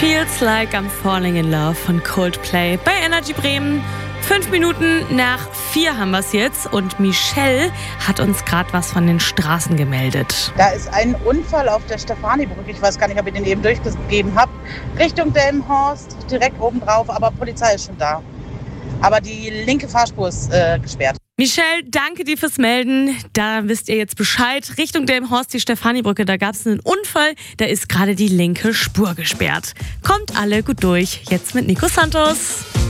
Feels Like I'm Falling in Love von Coldplay bei Energy Bremen. 5 Minuten nach 4 haben wir es jetzt und Michelle hat uns gerade was von den Straßen gemeldet. Da ist ein Unfall auf der Stefanibrücke, ich weiß gar nicht, ob ihr den eben durchgegeben habt, Richtung Delmenhorst, direkt oben drauf, aber Polizei ist schon da. Aber die linke Fahrspur ist gesperrt. Michelle, danke dir fürs Melden. Da wisst ihr jetzt Bescheid. Richtung Delmenhorst, die Stefanibrücke, da gab es einen Unfall. Da ist gerade die linke Spur gesperrt. Kommt alle gut durch. Jetzt mit Nico Santos.